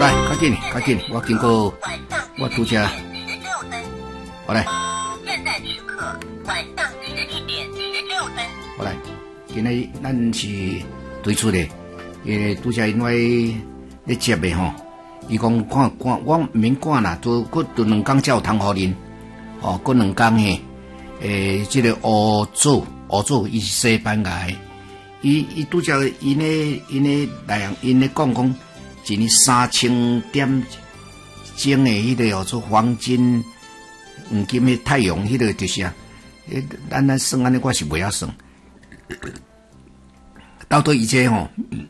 来，较紧，较紧，我经过，我拄则，好来。现在时刻晚上11点16分。好来，今日咱是推出的，拄则因为咧接的吼，伊讲赶，我唔免赶啦，都2天才有通互恁，哦，过2天嘿，这个乌祖，伊是西班牙的。伊拄则因咧讲一年3000点钟的迄个叫做黄金黄金的太阳，迄个就是啊，咱算安尼我是袂晓算。到底伊这吼，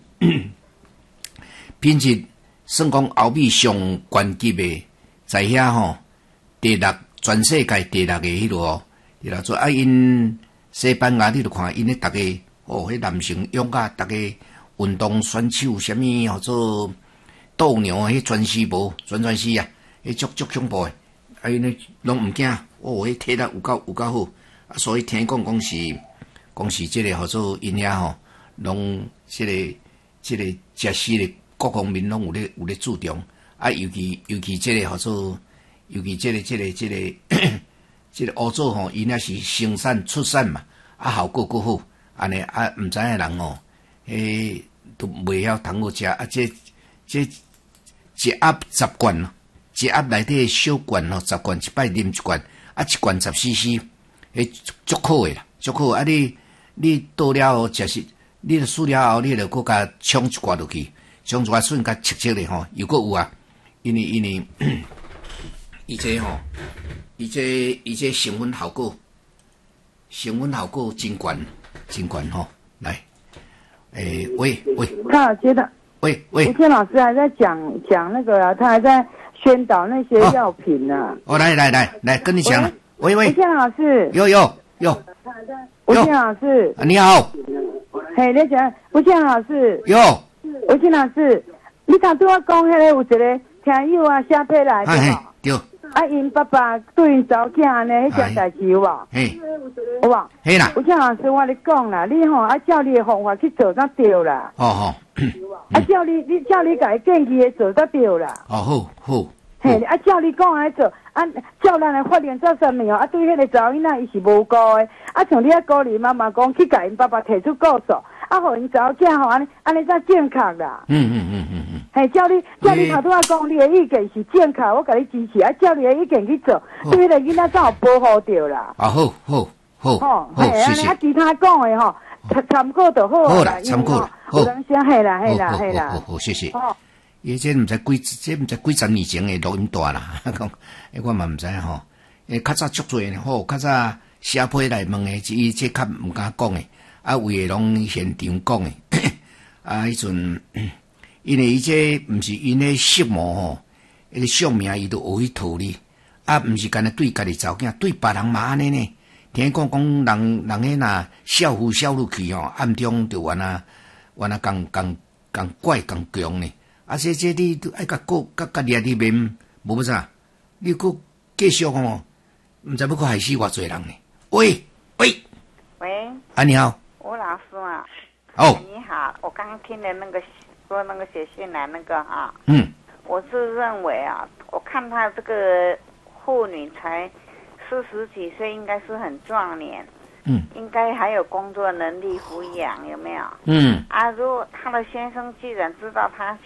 品质算讲欧美上悬级的，在遐吼全世界第6个迄落哦，伊来做啊因西班牙你著看因咧逐个。哦，迄男性勇甲逐个运动选手，啥物叫做斗牛迄全死无，全死啊！迄足恐怖诶，啊因咧拢毋惊，哦，迄体力有够好，啊，所以听讲是即个叫做因遐吼，拢即个食食的各方面拢有咧注重，啊，尤其即个叫做，尤其即个欧洲吼，因遐是生产出产嘛，啊，效果够好。安尼啊，毋知影人哦，都袂晓通好食啊！这一盒10罐咯，一盒内底小罐咯，10罐，一摆啉1罐，啊，1罐10cc，足好诶啦，足好啊！你倒了后食是，你著输了后，你著搁甲冲1罐落去，冲1罐顺甲切咧吼，又搁有啊，因为伊这吼，伊这成分效果真悬吼，来，喂， 他接的， 喂， 吴谦老师还在讲那个啊，他还在宣导那些药品呢。 哦，来，跟你讲，喂， 吴谦老师， 有， 吴谦老师， 你好， 嘿，你讲，吴谦老师， 有， 吴谦老师，你头拄我讲迄个有一个听友啊写批来对吧？ 对。 啊，因爸爸对因查某囝安尼，迄件代志有无？ 嘿， 有无？ 嘿啦。 吴谦老师，我咧讲啦，你吼啊，照你的方法去做才对啦。 哦。 啊，照你家建议的做才对啦。 哦，好。 嘿，啊，照你讲安尼做，啊，照咱的发言做啥物哦？啊，对迄个查某囡仔伊是无辜的，啊，像你啊鼓励妈妈讲去甲因爸爸提出告诉，啊，互因查某囝吼安尼才正确啦。嘿，照你头拄仔讲，你的意见是正确，我甲你支持。啊，照你的意见去做，对迄个囡仔才有保护着啦。 啊，好，谢谢。 啊，其他讲的吼，参考就好好啦，参考啦。 有人写嘿啦。 好，谢谢。伊这毋知几十年前的录音带啦，讲，我嘛毋知吼。较早足多呢，吼，较早写批来问的，伊这较毋敢讲的，啊，有诶拢现场讲的，啊，迄阵。因为伊这毋是因咧色魔吼，迄个相名伊都学去套哩，啊，毋是干那对家己查某囝，对别人嘛安尼呢。听讲人迄若少妇少女去吼，暗中就原来共怪共强呢。啊，这你都爱甲掠里面无要啥，你佫继续吼，毋知要佫害死偌济人呢。喂，啊你好， 吴老师啊， 哦， 你好，我刚听了那个。说那个写信来那个哈，我是认为啊，我看他这个妇女才40几岁，应该是很壮年，应该还有工作能力抚养，有没有？如果他的先生既然知道他